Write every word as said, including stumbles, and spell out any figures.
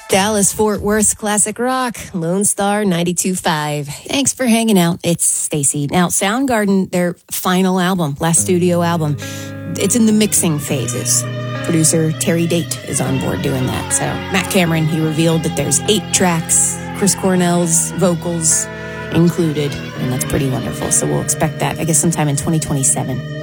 Dallas Fort Worth Classic Rock, Lone Star ninety-two point five. Thanks for hanging out. It's Stacy. Now, Soundgarden, their final album, last studio album, it's in the mixing phases. Producer Terry Date is on board doing that. So Matt Cameron, he revealed that there's eight tracks, Chris Cornell's vocals included, and that's pretty wonderful. So we'll expect that, I guess, sometime in twenty twenty-seven.